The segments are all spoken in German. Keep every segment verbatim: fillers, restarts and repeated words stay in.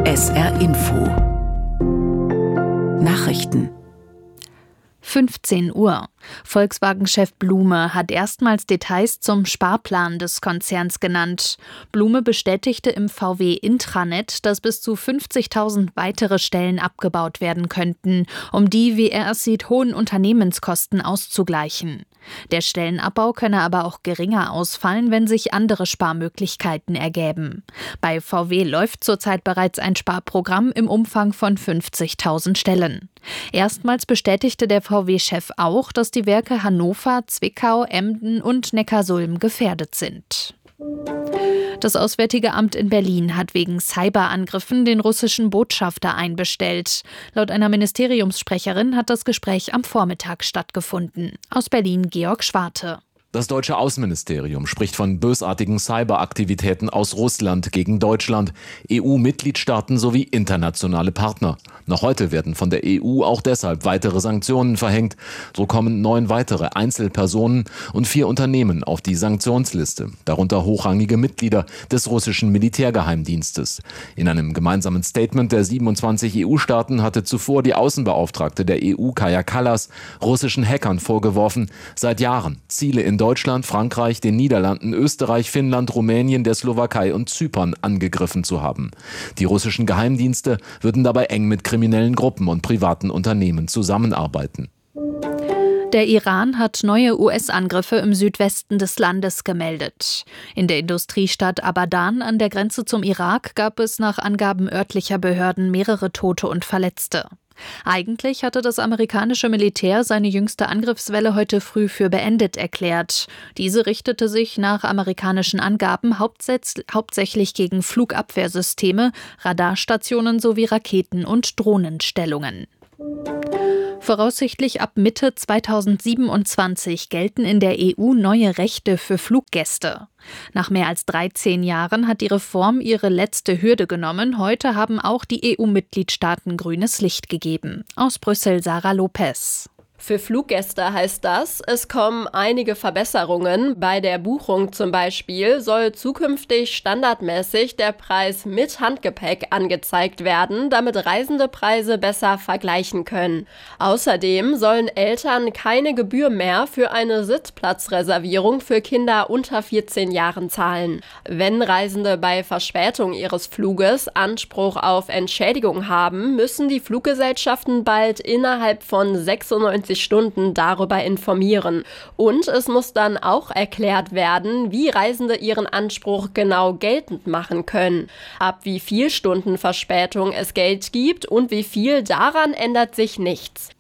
S R Info Nachrichten fünfzehn Uhr. Volkswagen-Chef Blume hat erstmals Details zum Sparplan des Konzerns genannt. Blume bestätigte im V W-Intranet, dass bis zu fünfzigtausend weitere Stellen abgebaut werden könnten, um die, wie er es sieht, hohen Unternehmenskosten auszugleichen. Der Stellenabbau könne aber auch geringer ausfallen, wenn sich andere Sparmöglichkeiten ergäben. Bei V W läuft zurzeit bereits ein Sparprogramm im Umfang von fünfzigtausend Stellen. Erstmals bestätigte der V W-Chef auch, dass die Werke Hannover, Zwickau, Emden und Neckarsulm gefährdet sind. Das Auswärtige Amt in Berlin hat wegen Cyberangriffen den russischen Botschafter einbestellt. Laut einer Ministeriumssprecherin hat das Gespräch am Vormittag stattgefunden. Aus Berlin Georg Schwarte. Das deutsche Außenministerium spricht von bösartigen Cyberaktivitäten aus Russland gegen Deutschland, E U-Mitgliedstaaten sowie internationale Partner. Noch heute werden von der E U auch deshalb weitere Sanktionen verhängt. So kommen neun weitere Einzelpersonen und vier Unternehmen auf die Sanktionsliste, darunter hochrangige Mitglieder des russischen Militärgeheimdienstes. In einem gemeinsamen Statement der siebenundzwanzig E U-Staaten hatte zuvor die Außenbeauftragte der E U, Kaja Kallas, russischen Hackern vorgeworfen, seit Jahren Ziele in Deutschland, Frankreich, den Niederlanden, Österreich, Finnland, Rumänien, der Slowakei und Zypern angegriffen zu haben. Die russischen Geheimdienste würden dabei eng mit kriminellen Gruppen und privaten Unternehmen zusammenarbeiten. Der Iran hat neue U S-Angriffe im Südwesten des Landes gemeldet. In der Industriestadt Abadan an der Grenze zum Irak gab es nach Angaben örtlicher Behörden mehrere Tote und Verletzte. Eigentlich hatte das amerikanische Militär seine jüngste Angriffswelle heute früh für beendet erklärt. Diese richtete sich nach amerikanischen Angaben hauptsächlich gegen Flugabwehrsysteme, Radarstationen sowie Raketen- und Drohnenstellungen. Voraussichtlich ab Mitte zweitausendsiebenundzwanzig gelten in der E U neue Rechte für Fluggäste. Nach mehr als dreizehn Jahren hat die Reform ihre letzte Hürde genommen. Heute haben auch die E U-Mitgliedstaaten grünes Licht gegeben. Aus Brüssel Sarah Lopez. Für Fluggäste heißt das, es kommen einige Verbesserungen. Bei der Buchung zum Beispiel soll zukünftig standardmäßig der Preis mit Handgepäck angezeigt werden, damit Reisende Preise besser vergleichen können. Außerdem sollen Eltern keine Gebühr mehr für eine Sitzplatzreservierung für Kinder unter vierzehn Jahren zahlen. Wenn Reisende bei Verspätung ihres Fluges Anspruch auf Entschädigung haben, müssen die Fluggesellschaften bald innerhalb von sechsundneunzig Stunden darüber informieren. Und es muss dann auch erklärt werden, wie Reisende ihren Anspruch genau geltend machen können. Ab wie viel Stunden Verspätung es Geld gibt und wie viel, daran ändert sich nichts.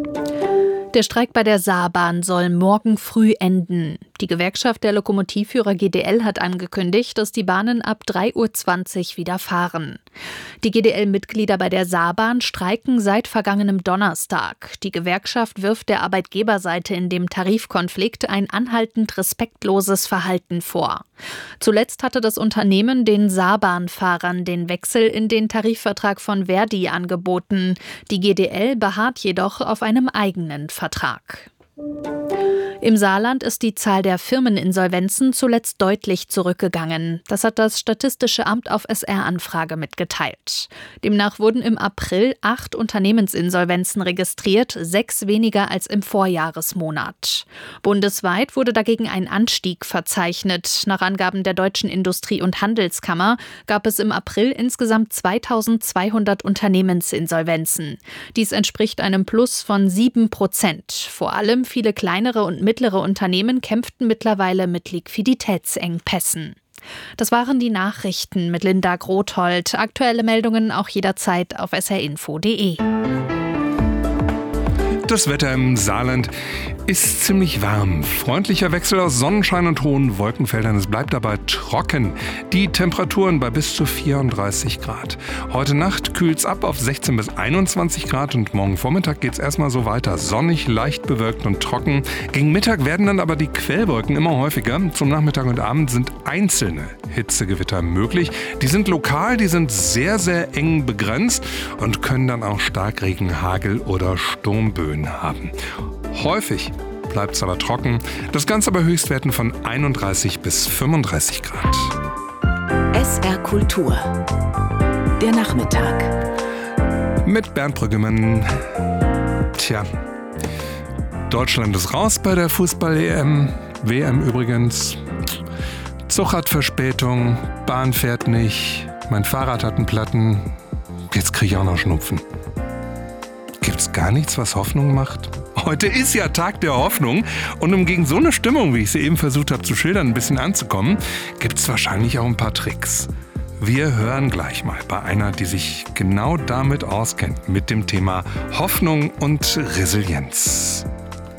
Der Streik bei der Saarbahn soll morgen früh enden. Die Gewerkschaft der Lokomotivführer G D L hat angekündigt, dass die Bahnen ab drei Uhr zwanzig wieder fahren. Die G D L-Mitglieder bei der Saarbahn streiken seit vergangenem Donnerstag. Die Gewerkschaft wirft der Arbeitgeberseite in dem Tarifkonflikt ein anhaltend respektloses Verhalten vor. Zuletzt hatte das Unternehmen den Saarbahnfahrern den Wechsel in den Tarifvertrag von Verdi angeboten. Die G D L beharrt jedoch auf einem eigenen Vertrag. Im Saarland ist die Zahl der Firmeninsolvenzen zuletzt deutlich zurückgegangen. Das hat das Statistische Amt auf S R-Anfrage mitgeteilt. Demnach wurden im April acht Unternehmensinsolvenzen registriert, sechs weniger als im Vorjahresmonat. Bundesweit wurde dagegen ein Anstieg verzeichnet. Nach Angaben der Deutschen Industrie- und Handelskammer gab es im April insgesamt zweitausendzweihundert Unternehmensinsolvenzen. Dies entspricht einem Plus von sieben Prozent. Vor allem viele kleinere und mittlere Unternehmen kämpften mittlerweile mit Liquiditätsengpässen. Das waren die Nachrichten mit Linda Grothold. Aktuelle Meldungen auch jederzeit auf s r info punkt d e. Das Wetter im Saarland ist ziemlich warm. Freundlicher Wechsel aus Sonnenschein und hohen Wolkenfeldern. Es bleibt dabei trocken. Die Temperaturen bei bis zu vierunddreißig Grad. Heute Nacht kühlt's ab auf sechzehn bis einundzwanzig Grad und morgen Vormittag geht's erstmal so weiter. Sonnig, leicht bewölkt und trocken. Gegen Mittag werden dann aber die Quellwolken immer häufiger. Zum Nachmittag und Abend sind einzelne Hitzegewitter möglich. Die sind lokal, die sind sehr, sehr eng begrenzt und können dann auch Starkregen, Hagel oder Sturmböen haben. Häufig bleibt es aber trocken. Das Ganze bei Höchstwerten von einunddreißig bis fünfunddreißig Grad. S R Kultur Der Nachmittag. Mit Bernd Brüggemann. Tja, Deutschland ist raus bei der Fußball-E M. W M übrigens. Zug hat Verspätung, Bahn fährt nicht, mein Fahrrad hat einen Platten. Jetzt kriege ich auch noch Schnupfen. Gibt's gar nichts, was Hoffnung macht? Heute ist ja Tag der Hoffnung und um gegen so eine Stimmung, wie ich sie eben versucht habe zu schildern, ein bisschen anzukommen, gibt's wahrscheinlich auch ein paar Tricks. Wir hören gleich mal bei einer, die sich genau damit auskennt, mit dem Thema Hoffnung und Resilienz.